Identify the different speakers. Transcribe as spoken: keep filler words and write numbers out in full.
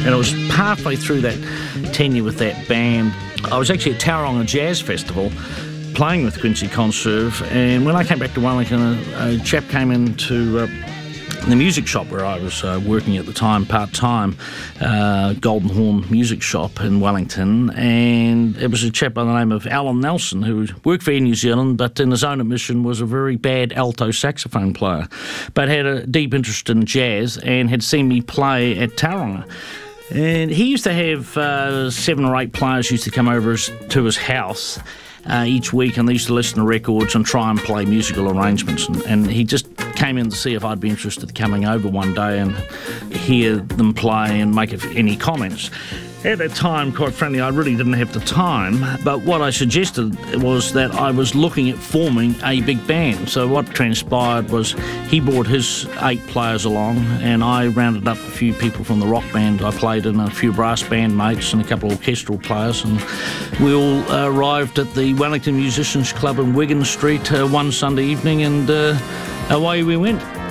Speaker 1: And it was partway through that tenure with that band, I was actually at Tauranga Jazz Festival playing with Quincy Conserve, and when I came back to Wellington, a, a chap came into uh, the music shop where I was uh, working at the time, part-time, uh, Golden Horn Music Shop in Wellington, and it was a chap by the name of Alan Nelson, who worked for Air New Zealand, but in his own admission was a very bad alto saxophone player, but had a deep interest in jazz and had seen me play at Tauranga. And he used to have uh, seven or eight players used to come over his, to his house uh, each week, and they used to listen to records and try and play musical arrangements. And, and he just came in to see if I'd be interested in coming over one day and hear them play and make any comments. At that time, quite frankly, I really didn't have the time, but what I suggested was that I was looking at forming a big band. So what transpired was he brought his eight players along, and I rounded up a few people from the rock band I played in, a few brass band mates and a couple of orchestral players, and we all uh, arrived at the Wellington Musicians Club in Wigan Street uh, one Sunday evening, and uh, away we went.